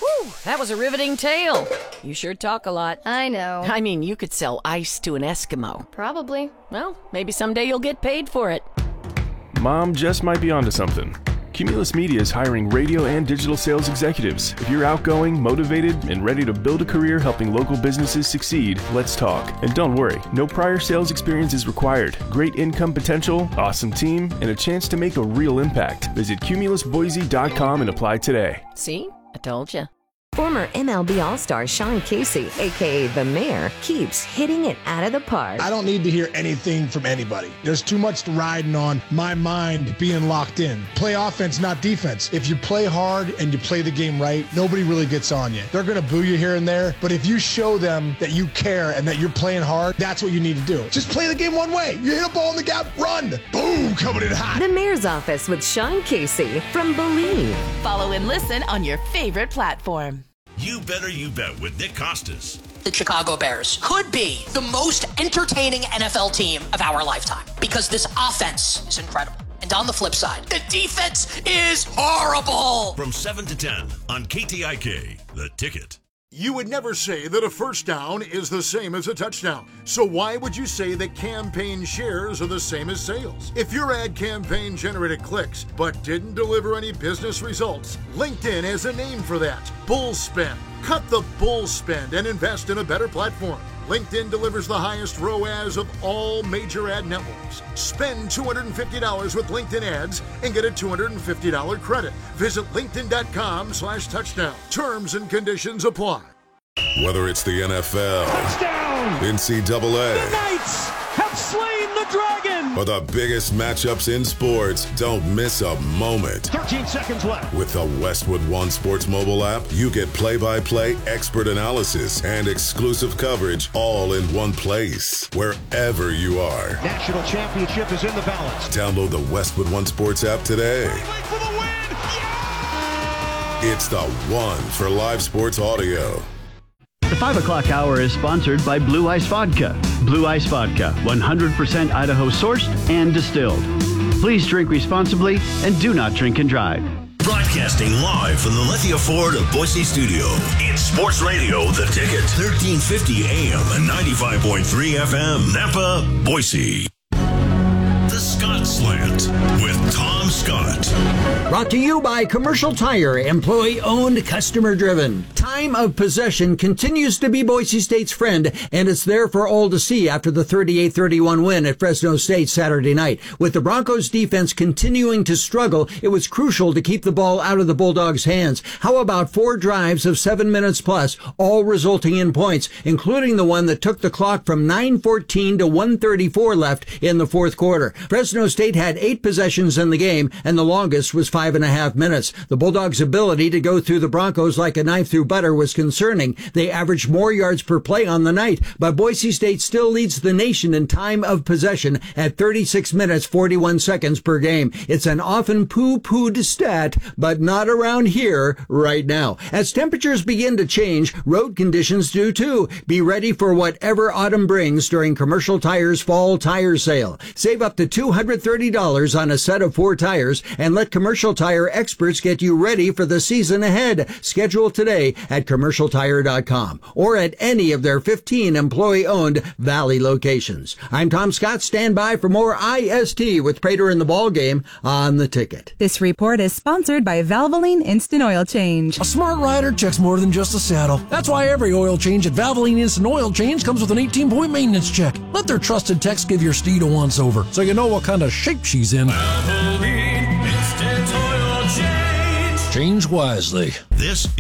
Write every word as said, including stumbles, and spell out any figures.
Whew, that was a riveting tale. You sure talk a lot. I know. I mean, you could sell ice to an Eskimo. Probably. Well, maybe someday you'll get paid for it. Mom just might be onto something. Cumulus Media is hiring radio and digital sales executives. If you're outgoing, motivated, and ready to build a career helping local businesses succeed, let's talk. And don't worry, no prior sales experience is required. Great income potential, awesome team, and a chance to make a real impact. Visit cumulus boise dot com and apply today. See? I told you. Former M L B All-Star Sean Casey, a k a. The Mayor, keeps hitting it out of the park. I don't need to hear anything from anybody. There's too much riding on my mind being locked in. Play offense, not defense. If you play hard and you play the game right, nobody really gets on you. They're going to boo you here and there, but if you show them that you care and that you're playing hard, that's what you need to do. Just play the game one way. You hit a ball in the gap, run. Boom, coming in hot. The Mayor's Office with Sean Casey from Believe. Follow and listen on your favorite platform. You Better You Bet with Nick Costas. The Chicago Bears could be the most entertaining N F L team of our lifetime because this offense is incredible. And on the flip side, the defense is horrible. From seven to ten on K T I K, The Ticket. You would never say that a first down is the same as a touchdown. So why would you say that campaign shares are the same as sales? If your ad campaign generated clicks but didn't deliver any business results, LinkedIn has a name for that. Bull spend. Cut the bull spend and invest in a better platform. LinkedIn delivers the highest R O A S of all major ad networks. Spend two hundred fifty dollars with LinkedIn ads and get a two hundred fifty dollars credit. Visit linkedin.com slash touchdown. Terms and conditions apply. Whether it's the N F L, touchdown, N C double A, the Knights have slain the dragon, or the biggest matchups in sports, don't miss a moment. thirteen seconds left. With the Westwood One Sports mobile app, you get play-by-play, expert analysis, and exclusive coverage all in one place, wherever you are. National championship is in the balance. Download the Westwood One Sports app today. For the win. Yeah! It's the one for live sports audio. The five o'clock hour is sponsored by Blue Ice Vodka. Blue Ice Vodka, one hundred percent Idaho sourced and distilled. Please drink responsibly and do not drink and drive. Broadcasting live from the Lithia Ford of Boise studio. It's Sports Radio, The Ticket, thirteen fifty A M and ninety-five point three F M, Napa, Boise. The Scott Slant with Tom Scott. Brought to you by Commercial Tire, employee-owned, customer-driven. Time of possession continues to be Boise State's friend, and it's there for all to see after the thirty-eight thirty-one win at Fresno State Saturday night. With the Broncos defense continuing to struggle, it was crucial to keep the ball out of the Bulldogs' hands. How about four drives of seven minutes plus, all resulting in points, including the one that took the clock from nine fourteen to one thirty-four left in the fourth quarter. Fresno State had eight possessions in the game, and the longest was five and a half minutes. The Bulldogs' ability to go through the Broncos like a knife through butter was concerning. They averaged more yards per play on the night, but Boise State still leads the nation in time of possession at thirty-six minutes, forty-one seconds per game. It's an often poo-pooed stat, but not around here right now. As temperatures begin to change, road conditions do too. Be ready for whatever autumn brings during Commercial Tire's fall tire sale. Save up to two hundred thirty dollars on a set of four tires and let Commercial Tire experts get you ready for the season ahead. Schedule today at commercial tire dot com or at any of their fifteen employee-owned Valley locations. I'm Tom Scott. Stand by for more I S T with Prater in the Ball Game on The Ticket. This report is sponsored by Valvoline Instant Oil Change. A smart rider checks more than just a saddle. That's why every oil change at Valvoline Instant Oil Change comes with an eighteen-point maintenance check. Let their trusted techs give your steed a once-over so you know what kind of shape she's in. Valvoline Instant Oil Change. Change wisely. This